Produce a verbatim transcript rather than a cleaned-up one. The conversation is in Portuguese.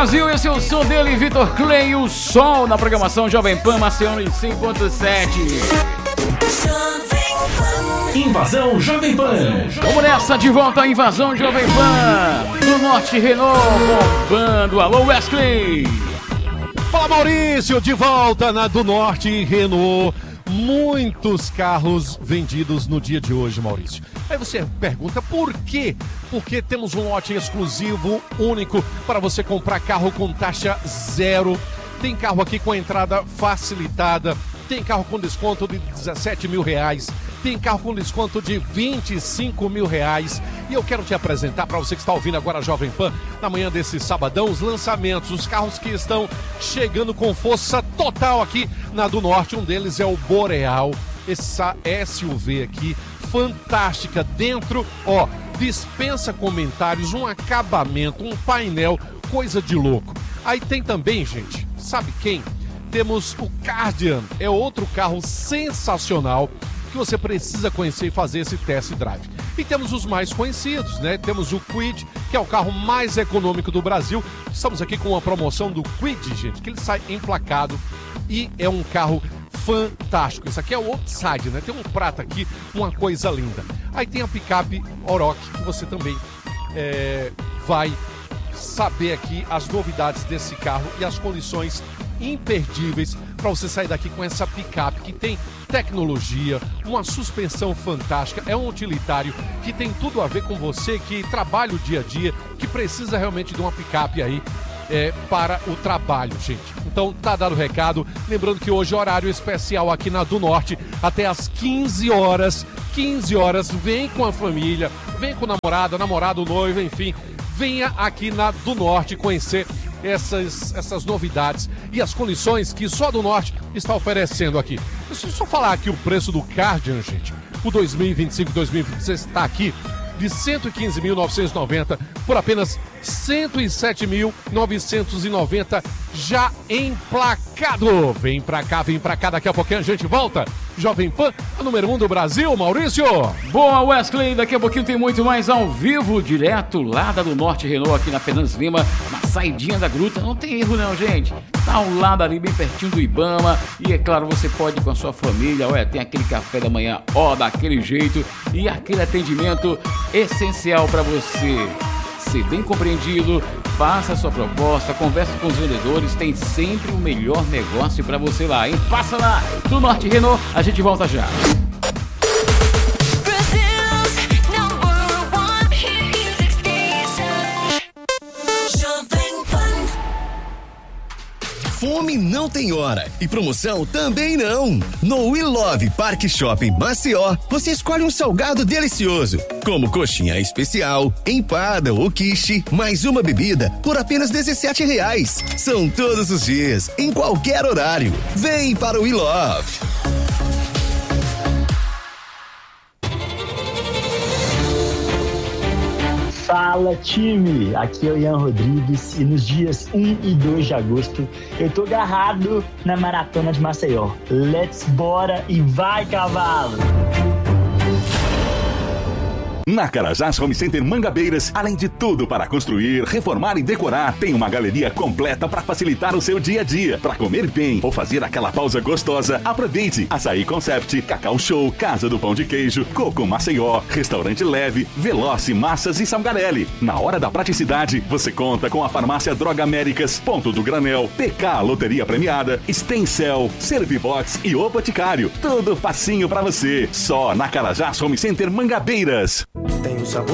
Brasil, esse é o som dele, Vitor Clay, o Sol, na programação Jovem Pan, Maceió em cem ponto sete. Invasão Jovem Pan. Vamos nessa, de volta à Invasão Jovem Pan. Do Norte Renault, bombando. Alô, Wesley. Fala, Maurício, de volta na do Norte Renault. Muitos carros vendidos no dia de hoje, Maurício. Aí você pergunta por quê? Porque temos um lote exclusivo, único, para você comprar carro com taxa zero. Tem carro aqui com entrada facilitada. Tem carro com desconto de dezessete mil reais. Tem carro com desconto de vinte e cinco mil reais. E eu quero te apresentar para você que está ouvindo agora a Jovem Pan, na manhã desse sabadão, os lançamentos, os carros que estão chegando com força total aqui na do Norte. Um deles é o Boreal, essa S U V aqui, fantástica. Dentro, ó, dispensa comentários, um acabamento, um painel, coisa de louco. Aí tem também, gente, sabe quem? Temos o Kardian, é outro carro sensacional que você precisa conhecer e fazer esse test drive. E temos os mais conhecidos, né? Temos o Kwid, que é o carro mais econômico do Brasil. Estamos aqui com uma promoção do Kwid, gente, que ele sai emplacado e é um carro fantástico. Esse aqui é o outside, né? Tem um prata aqui, uma coisa linda. Aí tem a picape Oroch, que você também é, vai saber aqui as novidades desse carro e as condições imperdíveis para você sair daqui com essa picape que tem tecnologia, uma suspensão fantástica, é um utilitário que tem tudo a ver com você que trabalha o dia a dia, que precisa realmente de uma picape aí é, para o trabalho, gente. Então tá dado o recado, lembrando que hoje é horário especial aqui na do Norte, até às quinze horas, quinze horas, vem com a família, vem com o namorado, namorado, noivo, enfim, venha aqui na do Norte conhecer Essas, essas novidades e as condições que só a do Norte está oferecendo aqui. Deixa eu só falar aqui o preço do Kardian, gente. O dois mil e vinte e cinco, dois mil e vinte e seis está aqui de cento e quinze mil novecentos e noventa por apenas cento e sete mil novecentos e noventa já emplacado. Vem pra cá, vem pra cá, daqui a pouquinho a gente volta. Jovem Pan, a número um do Brasil, Maurício. Boa, Wesley, daqui a pouquinho tem muito mais ao vivo, direto lá da do Norte Renault, aqui na Fernandes Lima, na saidinha da gruta. Não tem erro não, gente. Tá ao lado ali, bem pertinho do Ibama. E é claro, você pode ir com a sua família. Olha, tem aquele café da manhã, ó, daquele jeito. E aquele atendimento essencial para você ser bem compreendido. Faça a sua proposta, converse com os vendedores, tem sempre o melhor negócio para você lá, hein? Passa lá, do Norte Renault, a gente volta já. Fome não tem hora e promoção também não. No We Love Park Shopping Maceió, você escolhe um salgado delicioso, como coxinha especial, empada ou quiche, mais uma bebida por apenas dezessete reais. São todos os dias, em qualquer horário. Vem para o We Love. Fala, time! Aqui é o Ian Rodrigues e nos dias um e dois de agosto eu tô agarrado na Maratona de Maceió. Let's bora e vai, cavalo! Na Carajás Home Center Mangabeiras, além de tudo para construir, reformar e decorar, tem uma galeria completa para facilitar o seu dia a dia. Para comer bem ou fazer aquela pausa gostosa, aproveite Açaí Concept, Cacau Show, Casa do Pão de Queijo, Coco Maceió, Restaurante Leve, Veloce Massas e Salgarelli. Na hora da praticidade, você conta com a Farmácia Droga Américas, Ponto do Granel, P K Loteria Premiada, Stencel, Servibox e O Boticário. Tudo facinho para você. Só na Carajás Home Center Mangabeiras. Tem o sabor